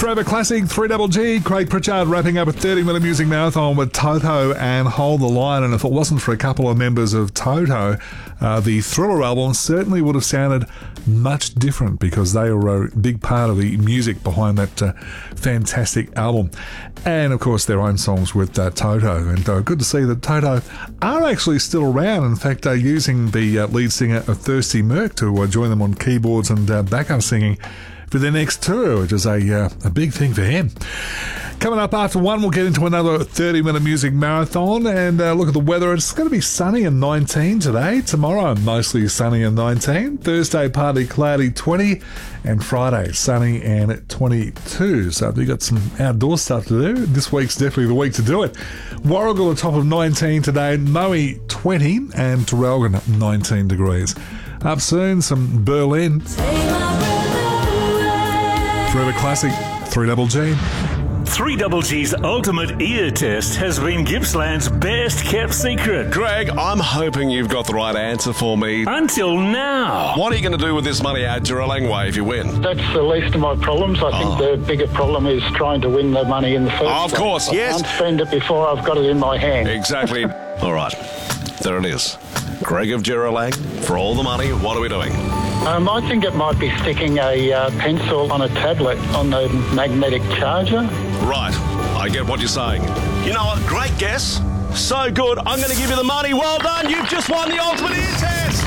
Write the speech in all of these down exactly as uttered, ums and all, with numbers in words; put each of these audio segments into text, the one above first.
Forever Classic, three Double G, Craig Pritchard wrapping up a thirty minute music marathon with Toto and Hold the Line. And if it wasn't for a couple of members of Toto, uh, the Thriller album certainly would have sounded much different, because they were a big part of the music behind that uh, fantastic album. And of course their own songs with uh, Toto. And uh, good to see that Toto are actually still around. In fact, they're using the uh, lead singer of Thirsty Merc to uh, join them on keyboards and uh, backup singing for their next tour, which is a uh, a big thing for him. Coming up after one, we'll get into another thirty minute music marathon and uh, look at the weather. It's going to be sunny and nineteen today. Tomorrow, mostly sunny and nineteen. Thursday, partly cloudy, twenty. And Friday, sunny and twenty-two. So we've got some outdoor stuff to do. This week's definitely the week to do it. Warragul at the top of nineteen today. Moe, twenty. And Traralgon, nineteen degrees. Up soon, some Berlin. Forever Classic, three Double G. three Double G's ultimate ear test has been Gippsland's best kept secret. Greg, I'm hoping you've got the right answer for me. Until now. What are you going to do with this money at Juralangway if you win? That's the least of my problems. I think Oh. the bigger problem is trying to win the money in the first Oh, of place. course, yes. I can't spend it before I've got it in my hand. Exactly. All right, there it is. Greg of Juralang, for all the money, what are we doing? Um, I think it might be sticking a uh, pencil on a tablet on the magnetic charger. Right, I get what you're saying. You know what, great guess. So good, I'm going to give you the money. Well done, you've just won the ultimate ear test.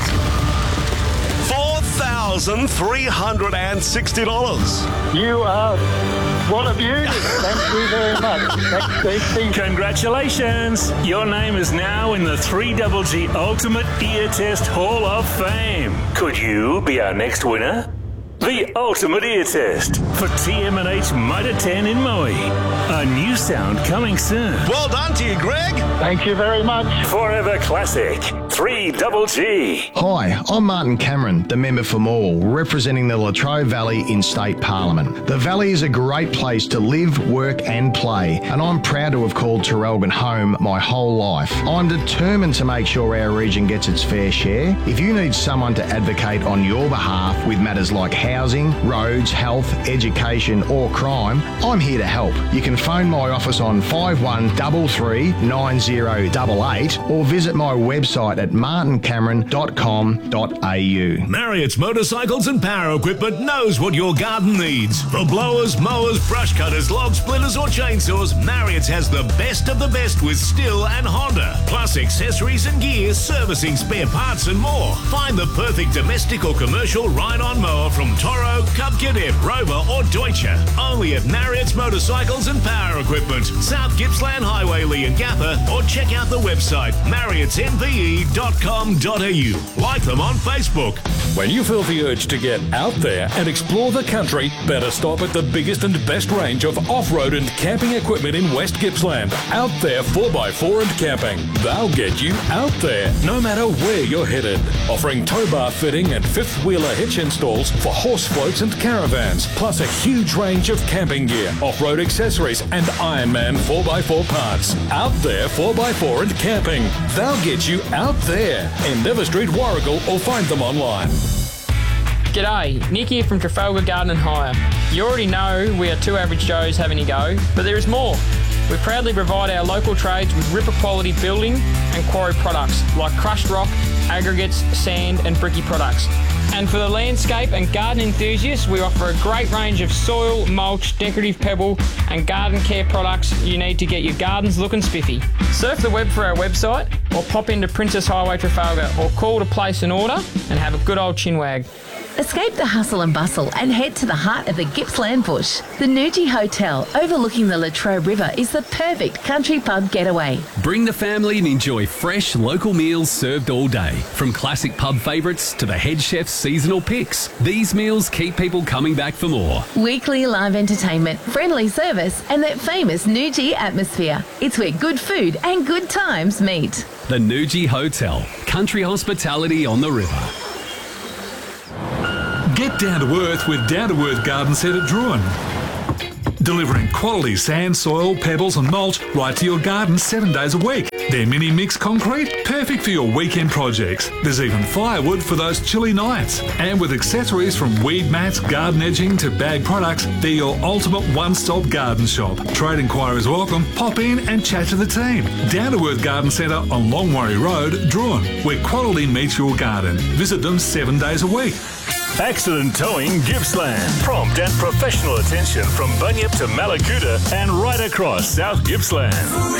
four thousand three hundred sixty dollars. You are... What a beauty. Thank you very much. That's the Congratulations. Your name is now in the three Double G Ultimate Ear Test Hall of Fame. Could you be our next winner? The Ultimate Ear Test for T M and H Mitre ten in Moe. A new sound coming soon. Well done to you, Greg. Thank you very much. Forever Classic, three Double G. Hi, I'm Martin Cameron, the member for Morwell, representing the Latrobe Valley in State Parliament. The Valley is a great place to live, work and play, and I'm proud to have called Traralgon home my whole life. I'm determined to make sure our region gets its fair share. If you need someone to advocate on your behalf with matters like housing, roads, health, education or crime, I'm here to help. You can phone my office on five one three three nine zero eight eight or visit my website at martin cameron dot com dot a u. Marriott's Motorcycles and Power Equipment knows what your garden needs. For blowers, mowers, brush cutters, log splitters or chainsaws, Marriott's has the best of the best with Stihl and Honda. Plus accessories and gear, servicing, spare parts and more. Find the perfect domestic or commercial ride-on mower from Toro, Cub Cadet, Rover or Deutsche. Only at Marriott's Motorcycles and Power Equipment, South Gippsland Highway, Leongatha, or check out the website marriotts n p e dot com dot a u. Like them on Facebook. When you feel the urge to get out there and explore the country, better stop at the biggest and best range of off-road and camping equipment in West Gippsland. Out There four by four and Camping. They'll get you out there, no matter where you're headed. Offering tow bar fitting and fifth-wheeler hitch installs for horse floats and caravans, plus a huge range of camping gear, off-road accessories and Ironman four by four parts. Out There four by four and Camping. They'll get you out there. Endeavour Street, Warragul, or find them online. G'day, Nick here from Trafalgar Garden and Hire. You already know we are two average Joes having a go, but there is more. We proudly provide our local trades with ripper quality building and quarry products like crushed rock, aggregates, sand and bricky products. And for the landscape and garden enthusiasts, we offer a great range of soil, mulch, decorative pebble and garden care products you need to get your gardens looking spiffy. Surf the web for our website or pop into Princess Highway Trafalgar or call to place an order and have a good old chinwag. Escape the hustle and bustle and head to the heart of the Gippsland bush. The Nuji Hotel overlooking the Latrobe River is the perfect country pub getaway. Bring the family and enjoy fresh local meals served all day. From classic pub favourites to the head chef's seasonal picks, these meals keep people coming back for more. Weekly live entertainment, friendly service and that famous Nuji atmosphere. It's where good food and good times meet. The Nuji Hotel, country hospitality on the river. Get down to earth with Down to Earth Garden Set at Druin. Delivering quality sand, soil, pebbles and mulch right to your garden seven days a week. Their mini mix concrete, perfect for your weekend projects. There's even firewood for those chilly nights. And with accessories from weed mats, garden edging to bag products, they're your ultimate one-stop garden shop. Trade inquiries welcome. Pop in and chat to the team. Down to Earth Garden Centre on Longwarry Road, Druin, where quality meets your garden. Visit them seven days a week. Accident Towing Gippsland. Prompt and professional attention from Bunyip to Malakuta and right across South Gippsland.